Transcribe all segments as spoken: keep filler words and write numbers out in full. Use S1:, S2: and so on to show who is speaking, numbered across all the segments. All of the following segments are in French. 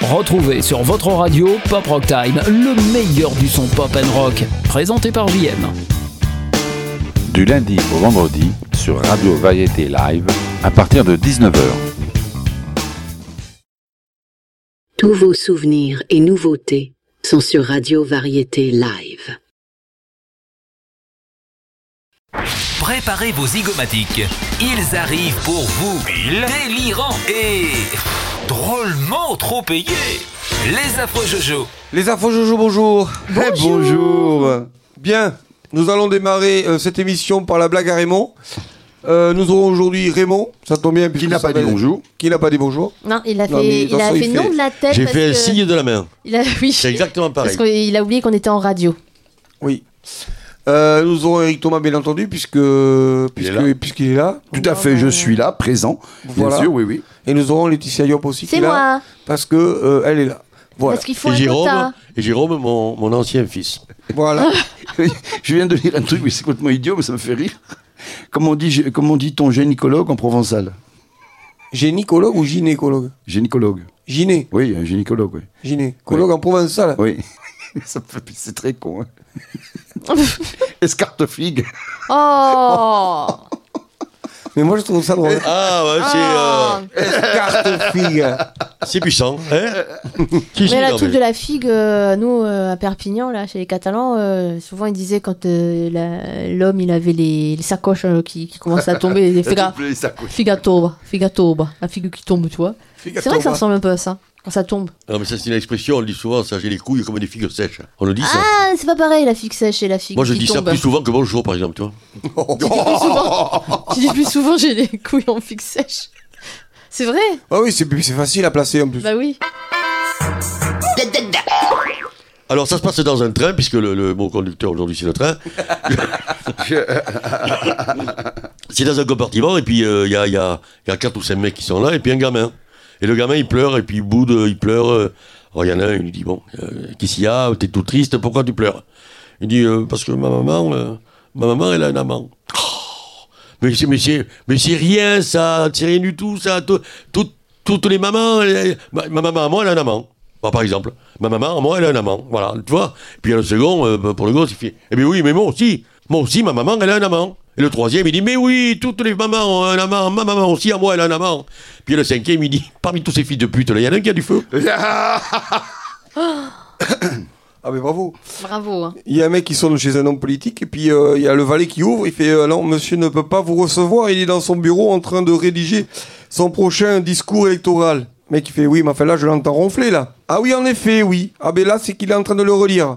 S1: Retrouvez sur votre radio Pop Rock Time, le meilleur du son pop and rock, présenté par J M.
S2: Du lundi au vendredi sur Radio Variété Live à partir de dix-neuf heures.
S3: Tous vos souvenirs et nouveautés sont sur Radio Variété Live.
S4: Préparez vos zygomatiques. Ils arrivent pour vous, délirants et drôlement trop payés. Les Afro Jojo.
S5: Les Afro Jojo, bonjour.
S6: Bonjour.
S5: Eh, bonjour. Bien, nous allons démarrer euh, cette émission par la blague à Raymond. Euh, nous aurons aujourd'hui Raymond, ça tombe bien.
S6: Qui n'a pas dit bonjour.
S5: Qui n'a pas dit bonjour.
S7: Non, il a
S5: Non,
S7: fait,
S5: mais
S7: il a
S5: façon,
S7: fait
S5: il
S7: non
S5: fait-
S7: de la tête.
S8: J'ai
S7: parce
S8: fait un
S7: que-
S8: signe de la main.
S7: Il a, oui.
S8: C'est exactement pareil.
S7: Parce qu'il a oublié qu'on était en radio.
S5: Oui. Euh, nous aurons Eric Thomas, bien entendu, puisque, puisque,
S6: est là.
S5: puisqu'il est là.
S6: Tout à fait, je suis là, présent. Bien
S5: Voilà.
S6: sûr, oui, oui.
S5: Et nous aurons Laetitia Diop aussi, qui
S7: C'est
S5: est là,
S7: moi.
S5: parce que euh, elle est là. Voilà.
S7: Parce qu'il faut
S8: Et
S7: un
S8: Jérôme,
S7: quota.
S8: et Jérôme mon, mon ancien fils.
S5: Voilà.
S6: Je viens de lire un truc, mais c'est complètement idiot, mais ça me fait rire. Comment on dit, comment on dit ton gynécologue en provençal?
S5: Gynécologue ou gynécologue?
S6: Gynécologue.
S5: Gyné.
S6: Oui, un gynécologue, oui.
S5: Gynécologue en provençal.
S6: Oui. Ça me fait- c'est très con. Hein. Escartefigue.
S7: Oh.
S5: Mais moi, je trouve ça drôle.
S8: Ah ouais,
S7: Ah.
S5: Carte figue.
S8: c'est, c'est puissant. Hein Qui
S7: Mais
S8: c'est,
S7: la
S8: non,
S7: truc
S8: mais-
S7: de la figue, euh, nous euh, à Perpignan, là, chez les Catalans, euh, souvent ils disaient quand euh, la- l'homme il avait les, les sacoches euh, qui, qui commençaient à tomber, les figa, figatoba, figatoba, la figue qui tombe, tu vois. C'est vrai que ça ressemble un peu à ça, quand ça tombe.
S8: Non, mais ça, c'est une expression, on le dit souvent, ça, j'ai les couilles comme des figues sèches. On le dit ça.
S7: Ah, c'est pas pareil la figue sèche et la figue
S8: Moi, je
S7: qui
S8: dis ça
S7: tombe.
S8: plus souvent que bonjour, par exemple, tu vois.
S7: Tu dis plus souvent, tu dis plus souvent j'ai les couilles en figue sèche. C'est vrai.
S5: Ah oui, c'est, c'est facile à placer en plus.
S7: Bah oui.
S8: Alors, ça se passe dans un train, puisque le, le mot conducteur aujourd'hui, c'est le train. C'est dans un compartiment, et puis il euh, y, a, y, a, y a quatre ou cinq mecs qui sont là, et puis un gamin. Et le gamin, il pleure, et puis il boude, il pleure. euh. Alors, il y en a un, il lui dit, bon, euh, qu'est-ce qu'il y a? T'es tout triste, pourquoi tu pleures? Il dit, euh, parce que ma maman, euh, ma maman, elle a un amant. Oh, mais, c'est, mais, c'est, mais c'est rien, ça, c'est rien du tout, ça. Tout, tout, toutes les mamans, elle- ma, ma maman, moi, elle a un amant. Bah, par exemple, ma maman, moi, elle a un amant. Voilà, tu vois. Puis il y a le second, euh, pour le gosse, il fait, eh bien oui, mais moi aussi. Moi aussi, ma maman, elle a un amant. Et le troisième, il dit, mais oui, toutes les mamans ont un amant. Ma maman aussi, à moi, elle a un amant. Puis le cinquième, il dit, parmi tous ces fils de pute, là, il y en a un qui a du feu.
S5: Ah mais bravo.
S7: Bravo. Hein.
S5: Il y a un mec qui sonne chez un homme politique et puis euh, il y a le valet qui ouvre, il fait euh, non, monsieur ne peut pas vous recevoir, il est dans son bureau en train de rédiger son prochain discours électoral. Le mec il fait oui, mais enfin là je l'entends ronfler là. Ah oui en effet, oui. Ah ben là c'est qu'il est en train de le relire.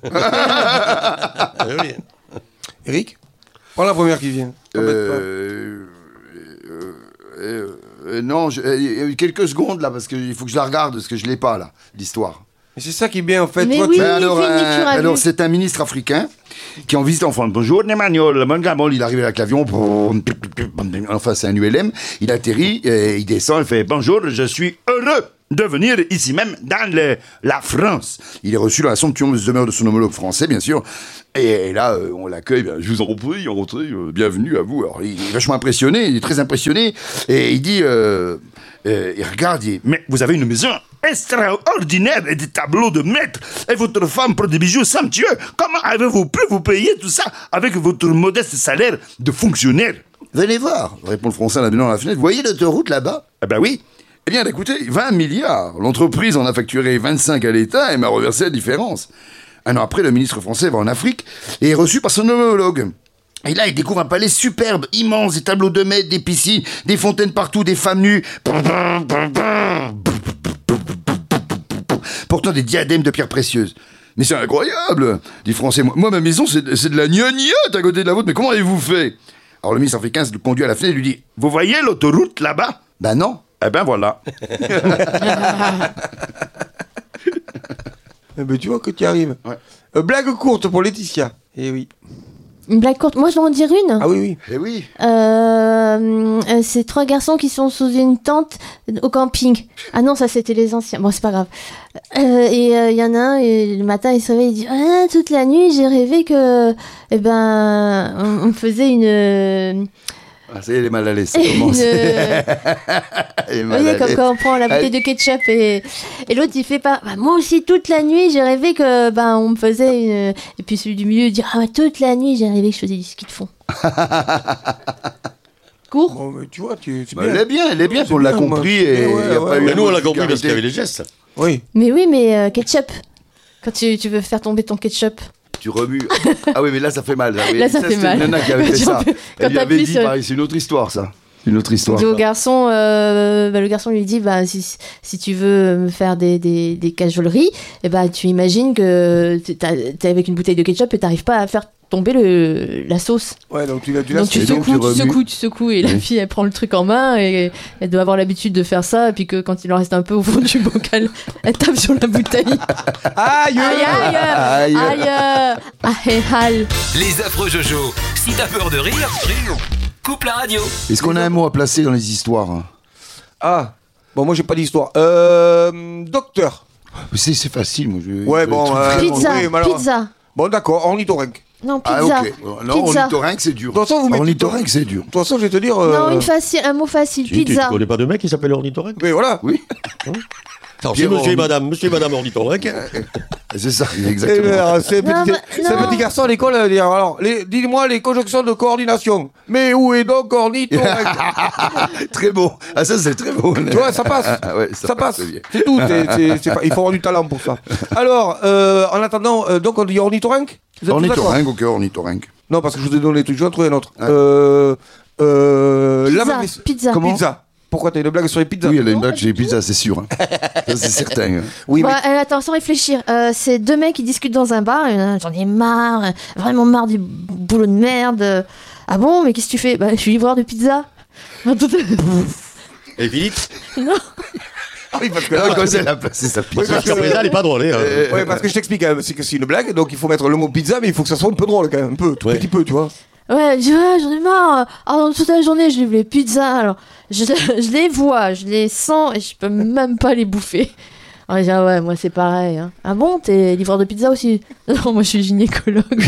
S5: Eric, prends la première qui vient. T'embête pas.
S6: Euh, euh, euh, euh, non, je- euh, il y a eu quelques secondes là, parce qu'il faut que je la regarde, parce que je l'ai pas là, l'histoire.
S5: Mais c'est ça qui est bien en fait.
S7: Mais
S5: Toi,
S7: oui.
S5: tu-
S6: Ben alors,
S7: Philippe, tu
S6: euh,
S7: l'as
S6: alors
S7: vu.
S6: c'est un ministre africain qui est en visite en France. Bonjour, Emmanuel. Mon gars, bon, il est arrivé avec l'avion. Enfin, c'est un U L M. Il atterrit, et il descend, il fait bonjour, je suis heureux de venir ici même dans le- la France. Il est reçu dans la somptueuse demeure de son homologue français, bien sûr. Et, et là, euh, on l'accueille. Ben, je vous en prie, entrez, euh, bienvenue à vous. Alors, il est vachement impressionné, il est très impressionné. Et il dit, euh, euh, il regarde, il dit, mais vous avez une maison extraordinaire et des tableaux de maître. Et votre femme prend des bijoux somptueux. Comment avez-vous pu vous payer tout ça avec votre modeste salaire de fonctionnaire? Venez voir, répond le Français en allumant la fenêtre. Vous voyez l'autoroute là-bas? Ah ben oui. Eh bien, écoutez, vingt milliards. L'entreprise en a facturé vingt-cinq à l'État et m'a reversé la différence. Un an après, le ministre français va en Afrique et est reçu par son homologue. Et là, il découvre un palais superbe, immense, des tableaux de maître, des piscines, des fontaines partout, des femmes nues, portant des diadèmes de pierres précieuses. Mais c'est incroyable, dit le Français. Moi, moi, ma maison, c'est, c'est de la gnognotte à côté de la vôtre. Mais comment avez-vous fait? Alors le ministre africain le conduit à la fenêtre et lui dit, vous voyez l'autoroute là-bas? Ben non. Eh ben voilà.
S5: Eh ben tu vois que tu y arrives.
S6: Ouais.
S5: Euh, blague courte pour Laetitia. Eh oui.
S7: Une blague courte. Moi je dois en dire une.
S5: Ah oui oui.
S6: Eh oui.
S7: Euh, euh, c'est trois garçons qui sont sous une tente au camping. Ah non, ça c'était les anciens. Bon, c'est pas grave. Euh, et il euh, y en a un, et le matin il se réveille, il dit ah, toute la nuit j'ai rêvé que, eh ben, on, on faisait une,
S6: Ah, ça y est, elle est mal à l'aise. Ça commence.
S7: Une...
S6: Elle est
S7: Vous
S6: mal
S7: voyez,
S6: à
S7: comme
S6: l'aise.
S7: quand on prend la bouteille de ketchup et, et l'autre il fait pas. Bah, moi aussi, toute la nuit, j'ai rêvé que ben on me faisait une. Et puis celui du milieu dit ah, bah, toute la nuit, j'ai rêvé que je faisais du ski de fond. Court.
S5: Bon, mais tu vois, tu, c'est
S6: Bah,
S5: bien.
S6: elle est bien, elle est bien,
S5: C'est
S6: on l'a
S5: bien, moi.
S6: compris. Et
S5: Ouais,
S6: y a
S5: ouais,
S6: pas eu
S8: Mais
S6: de
S8: nous, on l'a compris parce
S6: vulgarité.
S8: qu'il y avait les gestes.
S5: Oui.
S7: Mais oui, mais euh, ketchup. Quand tu, tu veux faire tomber ton ketchup.
S6: Tu remues. Ah oui, mais là, ça fait mal. Oui,
S7: Là, ça fait
S6: c'était
S7: mal.
S6: une nana qui avait
S7: Quand
S6: fait
S7: tu
S6: ça.
S7: peux- quand
S6: Elle lui avait
S7: t'appuies
S6: dit,
S7: sur-
S6: pareil, c'est une autre histoire, ça. Une autre
S7: Il
S6: histoire.
S7: dit au garçon, euh, bah, le garçon lui dit bah, si, si tu veux me faire des, des, des cajoleries, eh bah, tu imagines que t'es t'es avec une bouteille de ketchup et t'arrives pas à faire tomber le, la sauce.
S5: Ouais, donc tu l'as tu
S7: Donc tu
S6: et donc,
S7: secoues,
S6: tu
S7: tu
S6: remues.
S7: secoues, tu secoues et la
S6: Oui.
S7: fille elle prend le truc en main et elle doit avoir l'habitude de faire ça et puis que quand il en reste un peu au fond du bocal, elle tape sur la bouteille.
S5: Aïe
S7: Aïe aïe
S6: Aïe.
S7: aïe aïe aïe.
S4: Les affreux Jojo. Si t'as peur de rire, coupe la radio.
S6: Est-ce qu'on a un mot à placer dans les histoires?
S5: Ah, bon, moi j'ai pas d'histoire. Euh. Docteur.
S6: C'est c'est facile, moi. Je...
S5: Ouais,
S6: je-
S5: bon,
S6: truc
S5: euh,
S6: vraiment-
S7: Pizza,
S5: oui, mais alors-
S7: pizza.
S5: Bon, d'accord, ornithorynque.
S7: Non,
S6: Ah,
S7: pizza.
S6: ok. Non,
S7: Pizza.
S6: ornithorynque, c'est dur.
S5: De toute façon, vous mettez-
S6: Ornithorynque, c'est dur.
S5: De toute façon, je vais te dire. euh,
S7: Non, une facile, un mot facile,
S8: Si, tu, tu
S7: pizza.
S8: connais pas de mec qui s'appelle ornithorynque?
S5: Mais voilà.
S6: Oui,
S8: Alors, c'est
S6: Pierre
S8: monsieur et
S6: Orni-
S8: madame, monsieur et madame ornithorynque.
S6: c'est ça,
S5: Eh
S6: exactement.
S5: ben, c'est
S7: Non,
S5: petit,
S7: mais-
S5: c'est un
S7: non.
S5: petit garçon à l'école. elle dit, Alors, les- dis-moi les conjonctions de coordination. Mais où est donc ornithorynque?
S6: Très bon. Ah, ça, c'est très bon.
S5: Tu vois, ça passe.
S6: Ah, ouais,
S5: Ça passe.
S6: c'est bien.
S5: C'est tout. c'est- c'est- c'est pas- Il faut avoir du talent pour ça. Alors, euh, en attendant, euh, donc on dit ornithorynque. Vous êtes tous d'accord?
S6: Ornithorynque, ok, ornithorynque.
S5: Non, parce que je vous ai donné les trucs, je vais en trouver un autre.
S6: Ouais.
S5: Euh, euh,
S7: Pizza,
S5: lave-
S7: pizza.
S6: Comment
S5: Pizza. Pourquoi t'as une blague sur les pizzas?
S6: Oui, elle a une
S7: Non,
S6: blague
S7: pas
S6: chez les
S7: du tout.
S6: pizzas, c'est sûr. hein. Ça, c'est certain. hein.
S5: Oui,
S7: Bah, euh, attends, sans réfléchir. Euh, c'est deux mecs qui discutent dans un bar. et, euh, J'en ai marre, euh, vraiment marre du boulot de merde. Ah bon, mais qu'est-ce que tu fais? Bah, je suis livreur de pizza.
S8: Et Philippe?
S5: mais... oui, parce que
S6: Ah,
S5: là,
S6: comme ça, elle a placé sa
S5: Oui,
S6: pizza.
S5: parce que-
S8: Jusqu'à présent, elle est pas drôle. Hein.
S5: ouais, parce que je t'explique, hein, c'est que c'est une blague, donc il faut mettre le mot pizza, mais il faut que ça soit un peu drôle quand même, un peu, tout
S8: Ouais.
S5: petit peu, tu vois.
S7: Ouais, je dis, ouais, j'en ai marre. Ah, toute la journée, je livre les pizzas. Alors, je, je les vois, je les sens et je peux même pas les bouffer. On va dire, ouais, moi c'est pareil. hein. Ah bon, t'es livreur de pizza aussi? Non, moi je suis gynécologue.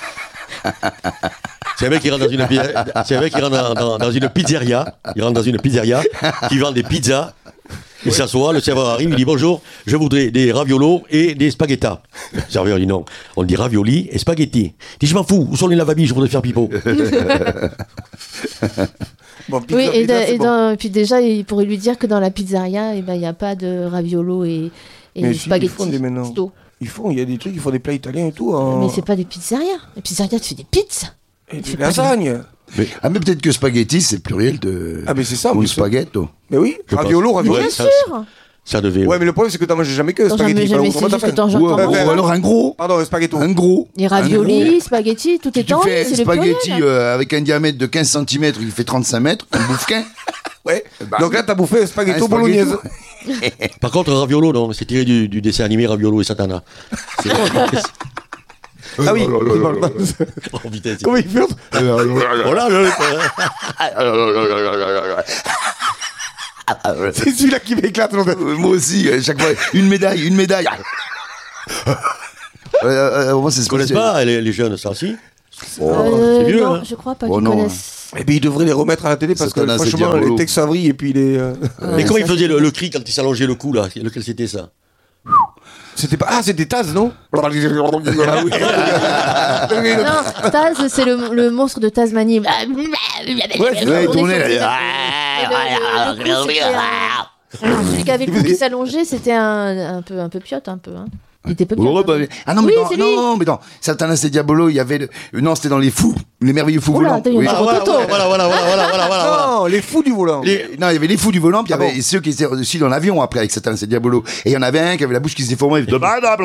S8: C'est un mec qui rentre dans une, pi- c'est un mec qui rentre dans, dans- dans une pizzeria. Il rentre dans une pizzeria qui vend des pizzas. Il s'assoit, le serveur arrive, il dit bonjour, je voudrais des raviolos et des spaghettas. Le serveur dit non, on dit ravioli et spaghetti. Il dit je m'en fous, où sont les lavabilles, je voudrais faire pipeau.
S5: Bon, pizza,
S7: Oui, et,
S5: pizza,
S7: de-
S5: c'est
S7: et
S5: bon.
S7: dans- et puis déjà, il pourrait lui dire que dans la pizzeria, il ben, n'y a pas de raviolo et, et
S5: Mais si,
S7: spaghetti.
S5: ils font des maintenant.
S7: Sto.
S5: Ils font, il y a des trucs, ils font des plats italiens et tout. En...
S7: Mais c'est pas des pizzerias. Les pizzerias, tu fais des pizzas.
S5: Et des
S7: c'est pas
S5: lasagnes.
S6: Ah, mais peut-être que spaghetti, c'est le pluriel de.
S5: Ah, mais c'est ça, en
S6: Ou
S5: plus.
S6: spaghetto.
S5: Mais oui,
S8: Je
S5: raviolo,
S8: pense.
S5: raviolo.
S7: Bien
S8: ça-
S7: sûr.
S8: Ça devait.
S5: Ouais, mais le problème, c'est que t'en manges jamais que
S7: T'en
S5: spaghetti.
S7: jamais, jamais,
S5: Comment
S7: c'est
S5: t'as
S7: juste que
S5: fait
S7: t'en
S6: Ou,
S7: j'entends
S5: ouais,
S6: ou
S5: ouais.
S6: alors un gros.
S5: Pardon, un spaghetto.
S6: Un gros.
S7: Les ravioli, spaghetti, tout est
S6: Tu
S7: en
S6: fais un
S7: c'est le
S6: spaghetti
S7: pluriel.
S6: euh, avec un diamètre de quinze centimètres, il fait trente-cinq mètres, un bouffequin.
S5: Ouais.
S6: Bah,
S5: Donc là, t'as bouffé un spaghetto
S6: un spaghetto.
S5: bolognaise.
S8: Par contre, raviolo, non, c'est tiré du, du dessin animé Raviolo et Satana. C'est-
S5: Ah oui.
S6: Oh là là là là.
S8: oh, putain, c'est-
S5: Comment il fait?
S8: Voilà, le-
S5: C'est celui-là qui m'éclate. non, mais-
S6: Euh, Moi aussi, à chaque fois, une médaille, une médaille. Euh, euh, euh, moi, c'est
S8: Ils connaissent
S6: spécial.
S8: pas les, les jeunes, ça, si?
S7: Euh,
S8: c'est vieux,
S7: non,
S8: hein.
S7: je crois pas
S6: Oh
S7: qu'ils
S6: non,
S7: connaissent.
S5: Eh bien, ils devraient les remettre à la télé parce que
S6: Satana, c'est
S5: franchement,
S6: diabolo.
S5: les Tex Avery et puis les. euh,
S8: Mais comment
S7: ça,
S8: il faisait le, le cri quand il s'allongeait le cou, là? Lequel c'était ça?
S5: C'était pas. Ah, c'était Taz, non? Ah oui.
S7: Non, Taz, c'est le, le monstre de Tasmanie.
S6: Ouais, il tournait, là.
S7: Celui qui avait le cou qui s'allongeait, c'était un, un, peu, un peu piote, un peu. Hein. Il était peu
S6: Oh,
S7: piote.
S6: bah, mais- Ah non, mais
S7: Oui,
S6: dans,
S7: c'est lui.
S6: non, mais dans Satanas et Diabolo, il y avait. le- Non, c'était dans les fous, les merveilleux fous
S7: Oh là,
S6: volants.
S7: t'as eu un
S6: Oui.
S7: gros
S8: voilà,
S7: toto.
S8: voilà, voilà, voilà, voilà, voilà, voilà, voilà.
S5: Non, les fous du volant.
S6: Les- Non, il y avait les fous du volant, puis il y
S5: Ah
S6: avait
S5: bon
S6: ceux qui étaient aussi dans l'avion après avec Satanas et Diabolo. Et il y en avait un qui avait la bouche qui se déformait. Il faisait,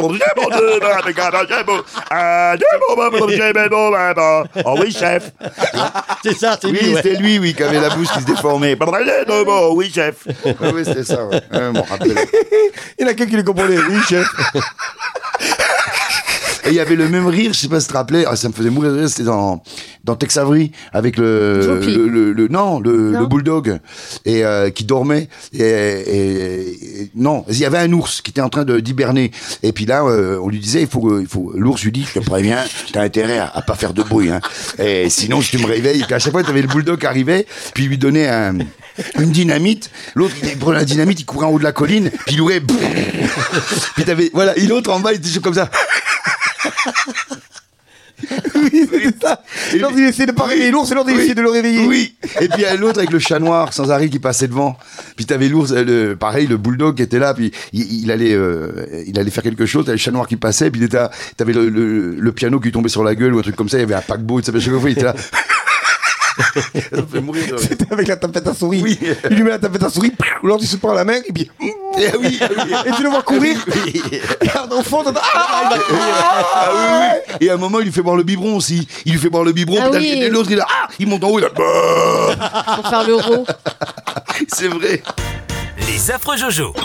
S6: Oh oui, chef.
S8: C'est ça, c'est
S6: Oui,
S8: lui, ouais.
S6: c'était lui, oui, qui avait la bouche qui se déformait. Oui, chef. Oui, oui, c'était ça, ouais. Ouais, bon, rappelle.
S5: Il y en a quelqu'un qui les comprenait. Oui, chef.
S6: Et il y avait le même rire, je sais pas si tu te rappelais, ah, ça me faisait mourir de rire, c'était dans, dans Tex Avery, avec le, le, le, le, non, le, non. le bulldog, et, euh, qui dormait, et, et, et, non, il y avait un ours qui était en train de, d'hiberner, et puis là, euh, on lui disait, il faut, il faut, l'ours lui dit, je te préviens, t'as intérêt à, à pas faire de bruit, hein, et sinon, si tu me réveilles, et puis à chaque fois, t'avais le bulldog qui arrivait, puis il lui donnait un, une dynamite, l'autre, il prenait la dynamite, il courait en haut de la colline, puis il ouvrait, puis t'avais, voilà, et l'autre en bas, il était comme ça.
S5: Oui, c'est ça. Et l'autre, il essayait de pas réveiller l'ours, et l'autre, il essayait de le réveiller.
S6: Oui. Et puis, il y a l'autre avec le chat noir, sans arrêt, qui passait devant. Puis, t'avais l'ours, le, pareil, le bulldog qui était là, puis il, il allait, euh, il allait faire quelque chose, t'avais le chat noir qui passait, puis t'avais, t'avais le, le, le piano qui tombait sur la gueule, ou un truc comme ça, il y avait un paquebot, tu sais, chaque fois, il était là. Ça me fait mourir de...
S5: C'était avec la tapette à souris.
S6: Oui.
S5: Il lui met la tapette à souris, l'autre il se prend la main et puis.
S6: Et, oui, oui.
S5: Et tu le vois courir. Oui. Et au fond, t'entends. Ah,
S6: ah, ah, oui, oui. Et à un moment, il lui fait boire le biberon aussi. Il lui fait boire le biberon.
S7: Ah,
S6: oui. Et l'autre, il a. Ah, il monte en haut, il a.
S7: Pour faire l'euro.
S6: C'est vrai.
S4: Les affreux Jojo.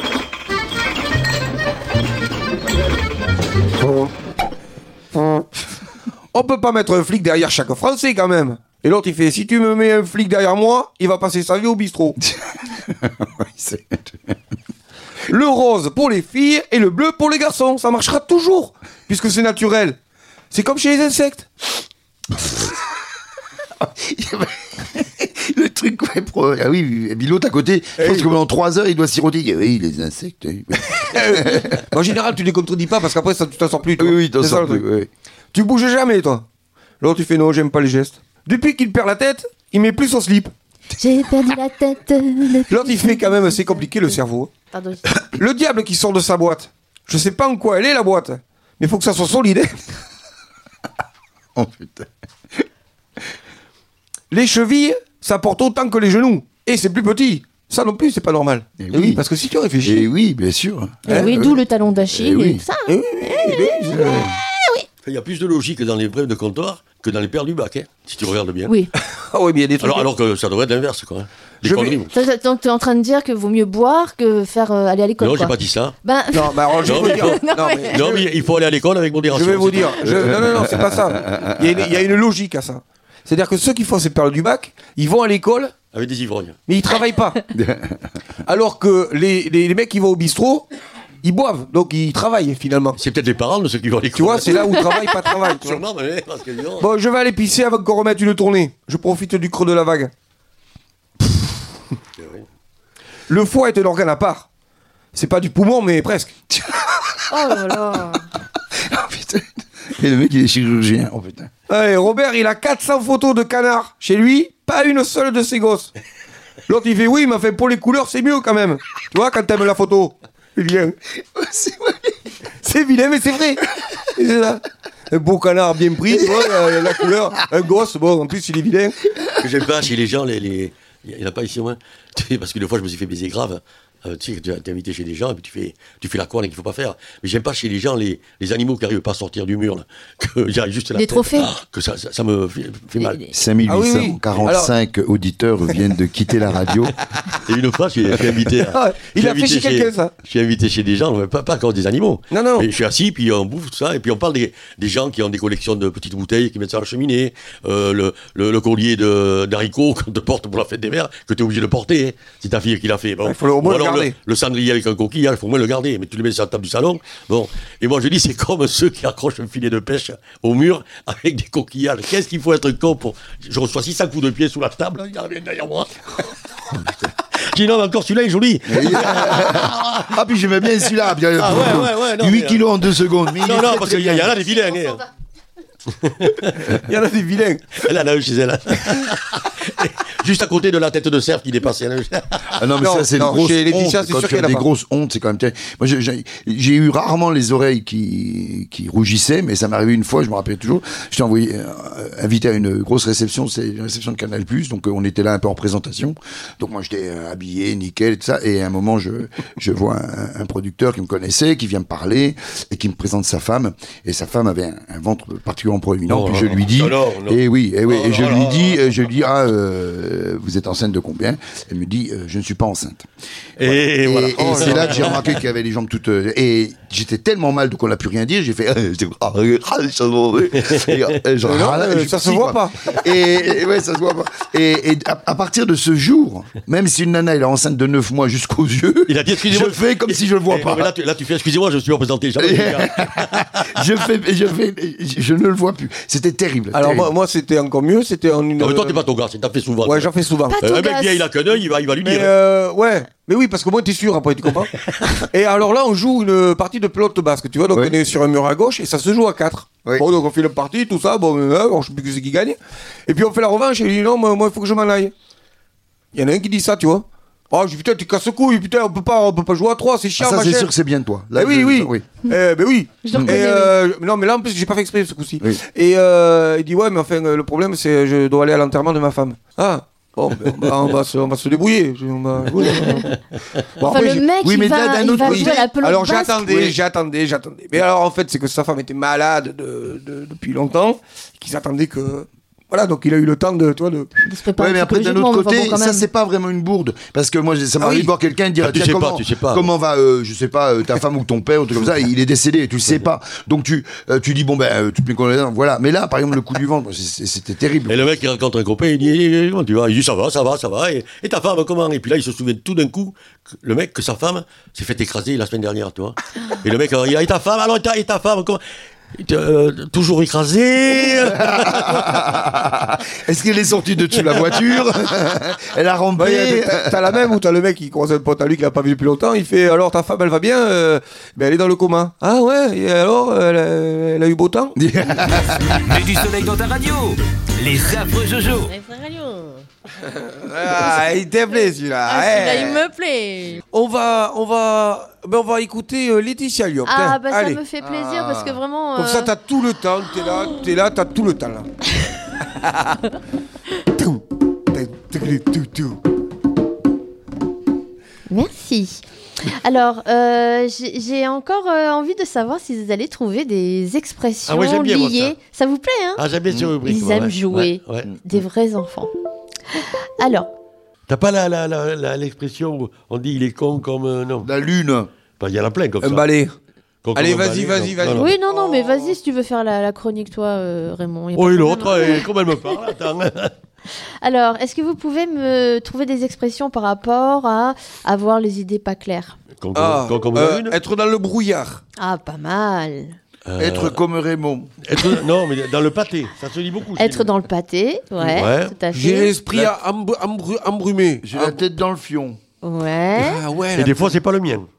S5: On peut pas mettre un flic derrière chaque Français quand même. Et l'autre il fait, si tu me mets un flic derrière moi, il va passer sa vie au bistrot.
S6: Oui, c'est...
S5: Le rose pour les filles et le bleu pour les garçons, ça marchera toujours, puisque c'est naturel. C'est comme chez les insectes.
S6: Le truc, ouais, pro... ah oui, et puis l'autre à côté, je pense que pendant trois heures, il doit siroter. Oui, les insectes.
S5: En général, tu les contredis pas parce qu'après, ça, tu t'en sors plus. Toi.
S6: Oui, oui, t'en sors plus. Oui.
S5: Tu bouges jamais, toi. L'autre, tu fais non, j'aime pas les gestes. Depuis qu'il perd la tête, il met plus son slip.
S7: J'ai perdu la tête.
S5: L'autre, il fait quand même, c'est compliqué le cerveau.
S7: Pardon.
S5: Le diable qui sort de sa boîte. Je sais pas en quoi elle est la boîte, mais faut que ça soit solide.
S6: Oh putain.
S5: Les chevilles, ça porte autant que les genoux. Et c'est plus petit. Ça non plus, c'est pas normal.
S6: Et
S5: et
S6: oui.
S5: oui, parce que si tu réfléchis.
S6: Et oui, bien sûr.
S7: Et hein, oui, euh, d'où le talon d'Achille et,
S6: oui.
S7: et tout ça.
S5: Et oui, et oui, et oui.
S8: Il y a plus de logique dans les brèves de comptoir que dans les paires du bac, hein, si tu regardes bien.
S7: Oui.
S5: Ah oui, mais il y a des trucs.
S8: Alors, alors que ça devrait être l'inverse, quoi. Des
S5: Je
S8: conneries.
S5: vais...
S7: Donc tu es en train de dire que vaut mieux boire que faire euh, aller à l'école.
S8: Non,
S7: quoi.
S8: j'ai pas dit ça.
S7: Ben...
S5: Non, bah alors je vais
S8: non,
S5: vous dire.
S8: Faut...
S5: Non, mais...
S8: non, mais il faut aller à l'école avec modération.
S5: Je vais vous dire. Je... Non, non, non, c'est pas ça. Il y, a une, il y a une logique à ça. C'est-à-dire que ceux qui font ces périodes du bac, ils vont à l'école.
S8: Avec des ivrognes.
S5: Mais ils travaillent pas. Alors que les, les, les mecs qui vont au bistrot, ils boivent, donc ils travaillent finalement.
S8: C'est peut-être les parents de ceux qui vont à l'école.
S5: Tu vois, c'est là où travail, pas travail.
S8: Sûrement, mais parce que non.
S5: Bon, je vais aller pisser avant qu'on remette une tournée. Je profite du creux de la vague. Le foie est un organe à part. C'est pas du poumon, mais presque.
S7: Oh là là.
S6: Oh putain. Et le mec, il est chirurgien. Oh putain.
S5: Allez, Robert, il a quatre cents photos de canards. Chez lui, pas une seule de ses gosses. L'autre, il fait oui, mais enfin, pour les couleurs, c'est mieux quand même. Tu vois, quand t'aimes la photo. C'est bien.
S6: C'est vrai.
S5: C'est vilain, mais c'est vrai. C'est ça. Un beau canard bien pris, tu vois, la, la couleur. Un gosse, bon, en plus, il est vilain.
S8: Ce que j'aime pas chez les gens, les, les... il n'y en a pas ici au moins. Parce qu'une fois, je me suis fait baiser grave. Euh, tu sais, tu es invité chez des gens et puis tu fais, tu fais la conne qu'il ne faut pas faire. Mais j'aime pas chez les gens les, les animaux qui n'arrivent pas à sortir du mur. Là, que j'arrive juste la
S7: les
S8: tête,
S7: trophées.
S8: Ah, que ça, ça, ça me fait, fait mal.
S6: cinq mille huit cent quarante-cinq ah oui, oui. auditeurs viennent de quitter la radio.
S8: Et une fois, je suis, je suis invité. À,
S5: ah, il a fait chez quelqu'un, ça.
S8: Je suis invité chez des gens, pas, pas encore des animaux.
S5: Non, non.
S8: Et je suis assis, puis on bouffe tout ça, et puis on parle des, des gens qui ont des collections de petites bouteilles, qui mettent ça à la cheminée, euh, le, le, le collier de, d'haricots qu'on te porte pour la fête des mères, que tu es obligé de porter. Hein. C'est ta fille qui l'a fait. Bon.
S5: Il faut au moins
S8: le
S5: garder.
S8: Le, le cendrier avec un coquillage, il faut au moins le garder, mais tu le mets sur la table du salon. Bon. Et moi je dis, c'est comme ceux qui accrochent un filet de pêche au mur avec des coquillages. Qu'est-ce qu'il faut être con pour. Je reçois six cents coups de pied sous la table, il revient derrière moi. Je dis non, mais encore celui-là est joli.
S6: Ah, puis j'aimais bien celui-là. Bien,
S8: ah, ouais, ouais, ouais, non,
S6: huit
S8: mais,
S6: kilos en deux secondes. Mais
S8: non, non, parce qu'il y, y en a des vilains. Hein.
S5: Il y en a des vilains.
S8: Elle en a eu chez elle. Juste à côté de la tête de cerf qui dépassait.
S6: Ah non, mais non, ça, c'est
S5: non,
S6: une grosse
S5: chez les
S6: honte.
S5: Laetitia, c'est
S6: quand
S5: sûr
S6: tu as des grosses hontes, c'est quand même terrible. Moi, j'ai, j'ai, j'ai eu rarement les oreilles qui, qui rougissaient, mais ça m'est arrivé une fois, je me rappelle toujours. J'étais envoyé, euh, invité à une grosse réception, c'est une réception de Canal plus, donc euh, on était là un peu en présentation. Donc moi, j'étais euh, habillé, nickel, et tout ça. Et à un moment, je, je vois un, un producteur qui me connaissait, qui vient me parler, et qui me présente sa femme. Et sa femme avait un, un ventre particulièrement influent proéminent.
S8: Non,
S6: puis
S8: non,
S6: je lui dis,
S8: non, non, non.
S6: et oui, et oui,
S8: Non,
S6: et je
S8: non,
S6: lui
S8: non,
S6: dis,
S8: non.
S6: euh, je lui dis, ah, euh, vous êtes enceinte de combien? Elle me dit, euh, je ne suis pas enceinte.
S8: Et,
S6: Et,
S8: voilà.
S6: et
S8: Oh,
S6: c'est
S8: là,
S6: là que j'ai remarqué qu'il y avait les jambes toutes. euh, et j'étais tellement mal qu'on n'a plus rien dire. J'ai fait. euh, j'étais- ah, euh, ah, ça se voit, oui. Et, euh, je-
S5: Mais non,
S6: ah,
S5: euh,
S6: je-
S5: ça se
S6: si,
S5: voit
S6: quoi.
S5: pas.
S6: Et, et ouais, ça se voit pas. Et, et à, à partir de ce jour, même si une nana elle est enceinte de neuf mois jusqu'aux yeux,
S8: Il a dit, excusez-moi.
S6: je fais comme si je le vois
S8: Eh,
S6: pas.
S8: non, mais là, tu, là, tu fais, excusez-moi, je suis représenté. Jamais, les gars.
S6: je fais, je fais, je, je ne le vois plus. C'était terrible.
S5: Alors
S6: terrible.
S5: moi, moi, c'était encore mieux, c'était en une...
S8: Non, mais toi, t'es pas ton gars, c'est t'as fait souvent.
S5: Ouais, j'en fais souvent.
S7: Pas
S8: Euh,
S7: ton
S8: un mec
S7: gars.
S8: vient, il a qu'un œil, il va, il va lui
S5: Mais
S8: dire.
S5: euh, ouais, mais oui, parce que moi, t'es sûr après, tu comprends. Et alors là, on joue une partie de pelote basque, tu vois, donc
S6: Oui.
S5: on est sur un mur à gauche et ça se joue à quatre.
S6: Oui.
S5: Bon, donc on fait le parti, tout ça, bon, euh, on sait plus que c'est qui gagne. Et puis on fait la revanche et il dit non, moi, moi, il faut que je m'en aille. Il y en a un qui dit ça, tu vois. Oh, je dis putain, tu casses couille, putain, on peut pas, on peut pas jouer à trois, c'est
S6: Ah,
S5: chiant,
S6: ça, c'est
S5: machin.
S6: sûr que c'est bien de toi. Là,
S5: Eh oui,
S6: je-
S5: oui.
S6: oui.
S5: Eh ben oui.
S7: Je le
S5: Et
S7: reconnais,
S5: euh, non, mais là en plus j'ai pas fait exprès ce coup-ci.
S6: Oui.
S5: Et euh, il dit ouais, mais enfin euh, le problème c'est je dois aller à l'enterrement de ma femme. Ah. Bon, ben, on, va, on, va se, on va se débrouiller. Je- on va- oui, bon,
S7: Enfin,
S5: après,
S7: le
S5: j'ai-
S7: mec,
S6: oui,
S7: il
S6: mais
S7: va,
S6: d'un
S7: il
S6: autre
S7: va
S6: côté-
S7: jouer à la pelote
S5: Alors
S7: basque.
S5: j'attendais,
S6: Oui.
S5: j'attendais, j'attendais. Mais alors en fait c'est que sa femme était malade de, de- depuis longtemps, qu'ils attendaient que voilà, donc il a eu le temps de, tu vois, de.
S7: De se préparer
S6: Ouais, mais après d'un
S7: psychologiquement,
S6: autre
S7: mais enfin,
S6: côté,
S7: bon, quand
S6: ça
S7: même.
S6: c'est pas vraiment une bourde, parce que moi j'ai- ça
S5: Ah
S6: m'arrive
S5: oui.
S6: de voir quelqu'un dire
S8: Ah, tu
S6: tiens,
S8: sais pas,
S6: comment,
S8: tu sais pas.
S6: comment va, euh, je sais pas, euh, ta femme ou ton père ou tout comme ça, il est décédé, tu le sais pas. Donc tu euh, tu dis bon ben euh, toutes mes condoléances, voilà. Mais là par exemple le coup du ventre, c'est- c'était terrible.
S8: Et le mec, il rencontre un copain, il dit, eh, eh, comment tu vas? Il dit, ça va, ça va, ça va. Et, et ta femme, comment? Et puis là, il se souvient tout d'un coup, que le mec, que sa femme s'est fait écraser la semaine dernière, tu vois. Et le mec, alors, il a, et ta femme? Alors, et ta, et ta femme, comment? Euh, toujours écrasée.
S6: Est-ce qu'elle est sortie de dessus la voiture? Elle a
S5: Ouais,
S6: rampé.
S5: t'as t'as la même où t'as le mec qui croise un pote à lui qu'il a pas vu depuis longtemps, il fait alors ta femme elle va bien, euh, ben elle est dans le coma. Ah ouais, et alors elle a, elle a eu beau temps.
S4: Mets du soleil dans ta radio. Les affreux Jojo.
S7: Ouais, frère Radio.
S5: Ah, il t'a plu celui-là.
S7: Ah, celui-là,
S5: eh.
S7: il me plaît.
S5: On va, on va, ben on va écouter euh, Laetitia Liop.
S7: Ah,
S5: Tiens,
S7: bah ça
S5: allez.
S7: me fait plaisir parce que vraiment.
S5: Comme ça
S7: euh,
S5: t'as tout le temps, t'es là, t'es là, t'as tout le temps là. Tout, tout, tout, tout.
S7: Merci. Alors, euh, j'ai j'ai encore euh, envie de savoir si vous allez trouver des expressions
S8: Ah ouais, j'aime bien, moi,
S7: liées. Ça. vous plaît, hein?
S8: Ah, j'aime bien cette rubrique.
S7: Ils
S8: moi,
S7: aiment
S8: ouais.
S7: jouer.
S8: Ouais, ouais.
S7: Des vrais enfants. Alors,
S8: T'as pas la, la, la, la- l'expression où on dit il est con comme. euh, non.
S6: La lune.
S8: Bah, il y en a plein comme
S5: Un
S8: ça.
S5: balai.
S8: Con comme
S5: Allez,
S8: un
S5: vas-y,
S8: balai,
S5: vas-y,
S8: non.
S5: vas-y.
S8: Non, non.
S7: oui, non, non, mais vas-y si tu veux faire la, la chronique, toi, euh, Raymond. y a pas
S8: Oh,
S7: de
S8: et
S7: problème,
S8: l'autre,
S7: hein.
S8: eh, comment elle me parle? Attends.
S7: Alors, est-ce que vous pouvez me trouver des expressions par rapport à avoir les idées pas claires?
S8: Con comme,
S5: Ah,
S8: con comme
S5: euh,
S8: une lune.
S5: être dans le brouillard.
S7: Ah, pas mal.
S8: Euh,
S6: Être comme Raymond.
S8: être- non, mais dans le pâté, ça se dit beaucoup. chez
S7: Être
S8: nous.
S7: dans le pâté, ouais,
S8: Ouais.
S7: tout à
S5: J'ai
S7: fait.
S5: l'esprit embru- embru- embrumé.
S6: J'ai la tête dans le fion.
S7: Ouais.
S5: Ah ouais.
S8: Et
S5: la-
S8: des fois, c'est pas le mien.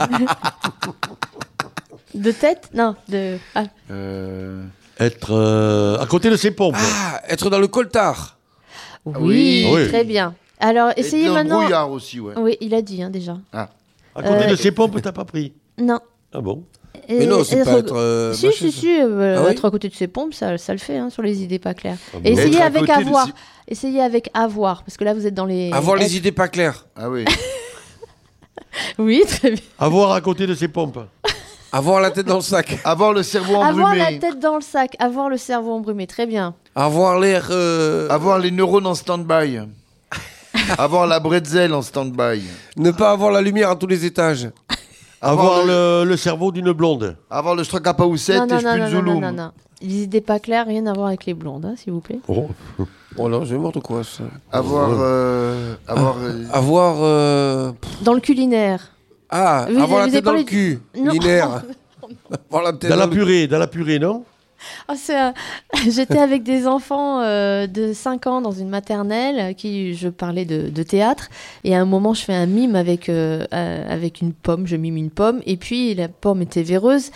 S7: De tête? Non, de. Ah.
S6: Euh...
S8: Être euh, à côté de ses pompes.
S5: Ah, être dans le coltard.
S7: Oui,
S8: Ah oui.
S7: très bien. Alors,
S6: et
S7: essayez
S6: dans le
S7: maintenant.
S6: brouillard aussi, ouais.
S7: Oui, il a dit hein, déjà.
S8: À côté
S7: Euh,
S8: de ses pompes, t'as pas pris.
S7: Non.
S8: Ah bon?
S5: Mais non, c'est pas être. euh,
S7: Si,
S5: machin,
S7: si,
S5: ça.
S7: si, euh,
S5: Ah oui
S7: être à côté de ses pompes, ça, ça le fait, hein, sur les idées pas claires.
S8: Ah
S7: Et
S8: bon.
S7: essayez
S6: Être à
S7: avec
S6: côté de
S7: avoir.
S6: ses-
S7: Essayez avec avoir, parce que là, vous êtes dans les.
S5: Avoir
S7: être-
S5: les idées pas claires.
S6: Ah oui.
S7: Oui, très bien.
S8: Avoir à côté de ses pompes.
S5: Avoir la tête dans le sac.
S6: Avoir le cerveau embrumé.
S7: Avoir la tête dans le sac, avoir le cerveau embrumé, très bien.
S5: Avoir l'air. euh,
S6: Avoir les neurones en stand-by. Avoir la bretzel en stand-by.
S5: Ne pas avoir la lumière à tous les étages.
S8: Avoir le, le cerveau d'une blonde.
S6: Avoir le stracapahoussette
S7: Non,
S6: et
S7: non,
S6: je
S7: non,
S6: pue
S7: non,
S6: le
S7: non, non,
S6: zouloum.
S7: non, non. Les idées pas claires, rien à voir avec les blondes, hein, s'il vous plaît.
S8: Oh.
S5: Oh non, j'ai n'importe quoi ça.
S6: Avoir... euh, avoir... euh,
S5: Avoir. euh,
S7: Dans le culinaire.
S5: Ah,
S7: Vous-
S5: avoir la
S7: vous
S5: tête
S7: avez
S5: dans le
S7: parlé de-
S5: cul.
S7: Non.
S5: Linéaire. Avoir la tête
S8: Dans la
S5: le-
S8: purée, dans la purée, non?
S7: Ah, c'est, euh, J'étais avec des enfants euh, de cinq ans dans une maternelle à qui je parlais de, de théâtre. Et à un moment, je fais un mime avec, euh, euh, avec une pomme. Je mime une pomme. Et puis, la pomme était véreuse.